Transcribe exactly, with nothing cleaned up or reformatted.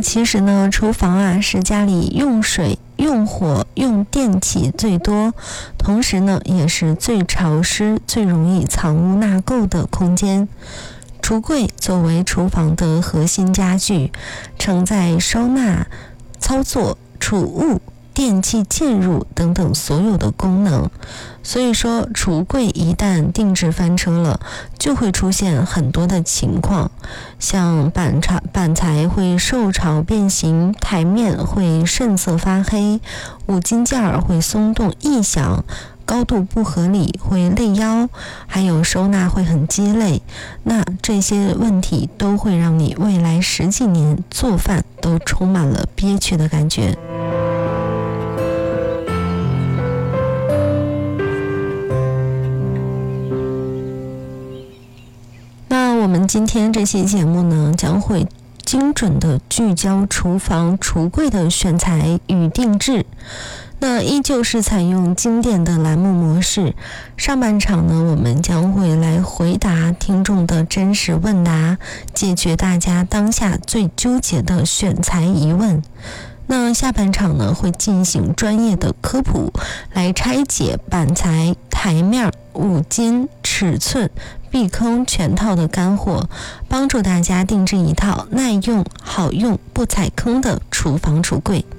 其实呢，厨房啊是家里用水、用火、用电器最多，同时呢也是最潮湿、最容易藏污纳垢的空间。橱柜作为厨房的核心家具，承载收纳、操作、储物、电器介入等等所有的功能。所以说，橱柜一旦定制翻车了，就会出现很多的情况，像板材板材会受潮变形，台面会渗色发黑，五金件会松动异响，高度不合理会累腰，还有收纳会很鸡肋。那这些问题都会让你未来十几年做饭都充满了憋屈的感觉。我们今天这期节目呢，将会精准的聚焦厨房橱柜的选材与定制。那依旧是采用经典的栏目模式，上半场呢，我们将会来回答听众的真实问答，解决大家当下最纠结的选材疑问。那下半场呢，会进行专业的科普，来拆解板材、台面、五金、尺寸、避坑全套的干货，帮助大家定制一套耐用、好用、不踩坑的厨房橱柜。